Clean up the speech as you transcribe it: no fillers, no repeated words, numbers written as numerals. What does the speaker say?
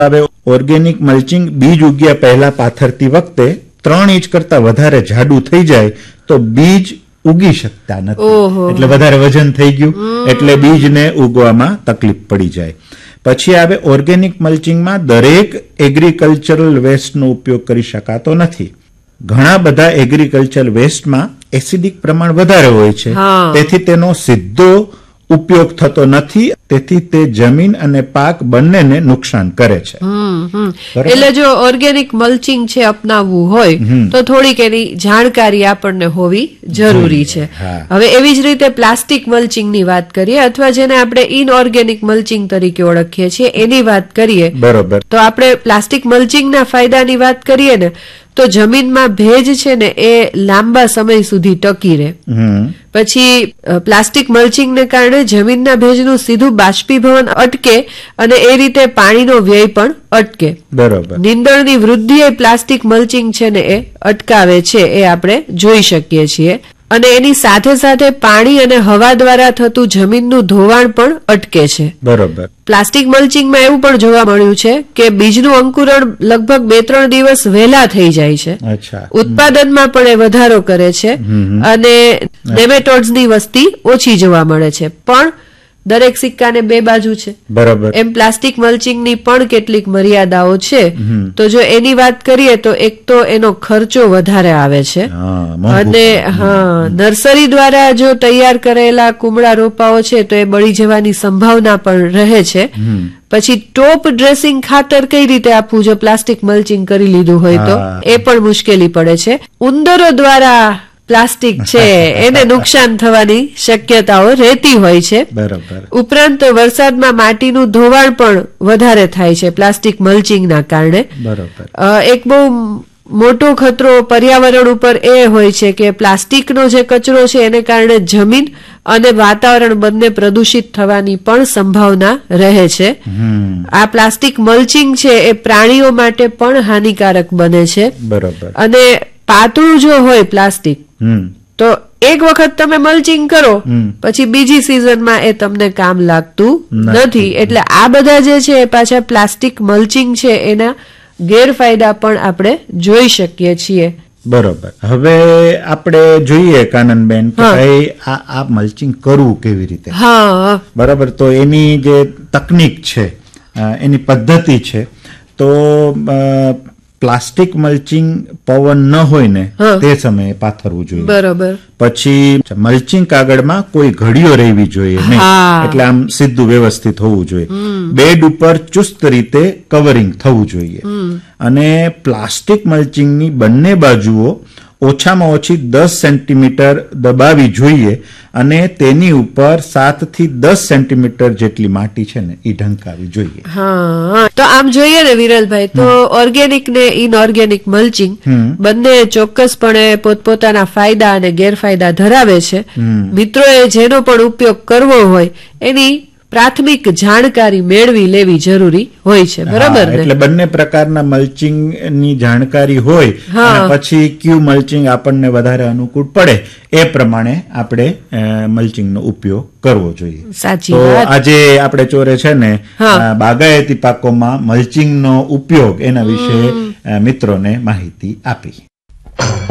હવે organic mulching બીજ ઉગ્યા પહેલા પાથરતી વખતે 3 ઇંચ કરતા વધારે જાડું થઈ જાય તો બીજ ઉગી શકતા નથી, એટલે વધારે વજન થઈ ગયું, એટલે બીજને ઉગવામાં તકલીફ પડી જાય. પછી આવે ઓર્ગેનિક મલ્ચિંગમાં દરેક એગ્રીકલ્ચરલ વેસ્ટનો ઉપયોગ કરી શકાતો નથી. ઘણા બધા એગ્રીકલ્ચર વેસ્ટમાં એસિડિક પ્રમાણ વધારે હોય છે, તેથી તેનો સીધો ઉપયોગ થતો નથી, તેથી તે જમીન અને પાક બંનેને નુકસાન કરે છે. એટલે જો ઓર્ગેનિક મલ્ચિંગ છે અપનાવવું હોય તો થોડીક એની જાણકારી આપણને હોવી જરૂરી છે. હવે એવી જ રીતે પ્લાસ્ટિક મલ્ચિંગ ની વાત કરીએ અથવા જેને આપણે ઇનઓર્ગેનિક મલ્ચિંગ તરીકે ઓળખીએ છીએ એની વાત કરીએ. બરોબર. તો આપણે પ્લાસ્ટિક મલ્ચિંગના ફાયદાની વાત કરીએ ને તો જમીનમાં ભેજ છે ને એ લાંબા સમય સુધી ટકી રહે. પછી પ્લાસ્ટિક મલ્ચિંગને કારણે જમીનના ભેજનું સીધું બાષ્પીભવન અટકે અને એ રીતે પાણીનો વ્યય પણ અટકે. બરોબર. નીંદણની વૃદ્ધિ એ પ્લાસ્ટિક મલ્ચિંગ છે ને એ અટકાવે છે, એ આપણે જોઈ શકીએ છીએ. અને એની સાથે સાથે પાણી અને હવા દ્વારા થતું જમીનનું ધોવાણ પણ અટકે છે. બરોબર. પ્લાસ્ટિક મલ્ચિંગમાં એવું પણ જોવા મળ્યું છે કે બીજનું અંકુરણ લગભગ 2-3 દિવસ વહેલા થઈ જાય છે. ઉત્પાદનમાં પણ એ વધારો કરે છે અને નેમેટોડ્સની વસ્તી ઓછી જોવા મળે છે. પણ દરેક સિક્કાને 2 બાજુ છે. બરાબર. એમ પ્લાસ્ટિક મલ્ચિંગની પણ કેટલીક મર્યાદાઓ છે. તો જો એની વાત કરીએ તો એક તો એનો ખર્ચો વધારે આવે છે અને નર્સરી દ્વારા જો તૈયાર કરેલા કુમળા રોપાઓ છે તો એ બળી જવાની સંભાવના પણ રહે છે. પછી ટોપ ડ્રેસિંગ ખાતર કઈ રીતે આપવું જો પ્લાસ્ટિક મલ્ચિંગ કરી લીધું હોય તો એ પણ મુશ્કેલી પડે છે. ઉંદરો દ્વારા પ્લાસ્ટિક છે એને નુકસાન થવાની શક્યતાઓ રહેતી હોય છે. બરાબર. ઉપરાંત વરસાદમાં માટીનું ધોવાણ પણ વધારે થાય છે પ્લાસ્ટિક મલ્ચિંગના કારણે. બરાબર. એક બહુ મોટો ખતરો પર્યાવરણ ઉપર એ હોય છે કે પ્લાસ્ટિકનો જે કચરો છે એને કારણે જમીન અને વાતાવરણ બંને પ્રદૂષિત થવાની પણ સંભાવના રહે છે. આ પ્લાસ્ટિક મલ્ચિંગ છે એ પ્રાણીઓ માટે પણ હાનિકારક બને છે. બરાબર. અને પાતળું જો હોય પ્લાસ્ટિક તો એક વખત તમે મલ્ચિંગ કરો પછી બીજી સિઝનમાં એ તમને કામ લાગતું નથી. એટલે આ બધા જે છે એ પાછા પ્લાસ્ટિક મલ્ચિંગ છે એના ગેરફાયદા પણ આપણે જોઈ શકીએ છીએ. બરોબર. હવે આપણે જોઈએ કાનનબેન કે ભાઈ આ મલ્ચિંગ કરવું કેવી રીતે. બરાબર. તો એની જે તકનીક છે એની પદ્ધતિ છે તો પ્લાસ્ટિક મલ્ચિંગ પવન ન હોય ને તે સમયે પાથરવું જોઈએ. બરોબર. પછી મલ્ચિંગ કાગળમાં કોઈ ઘડીઓ રહેવી જોઈએ નહીં, એટલે આમ સીધું વ્યવસ્થિત હોવું જોઈએ. બેડ ઉપર ચુસ્ત રીતે કવરિંગ થવું જોઈએ અને પ્લાસ્ટિક મલ્ચિંગની બંને બાજુઓ ઓછામાં ઓછી 10 સેન્ટીમીટર દબાવી જોઈએ અને તેની ઉપર 7 થી 10 સેન્ટીમીટર જેટલી માટી છે ને એ ઢંકાવી જોઈએ. તો આમ જોઈએ ને વિરલભાઈ તો ઓર્ગેનિક ને ઇનઓર્ગેનિક મલ્ચિંગ બંને ચોક્કસપણે પોતપોતાના ફાયદા અને ગેરફાયદા ધરાવે છે. મિત્રોએ જેનો પણ ઉપયોગ કરવો હોય એની પ્રાથમિક જાણકારી મેળવી લેવી જરૂરી હોય છે. બરાબર ને? એટલે બંને પ્રકારના મલ્ચિંગ ની જાણકારી હોય અને પછી ક્યુ મલ્ચિંગ આપણને વધારે અનુકૂળ પડે એ પ્રમાણે આપણે મલ્ચિંગ નો ઉપયોગ કરવો જોઈએ. સાચી તો વાત. આજે આપણે ચોરે છે ને બાગાયતી પાકોમાં મલ્ચિંગ નો ઉપયોગ એના વિશે મિત્રોને માહિતી આપી.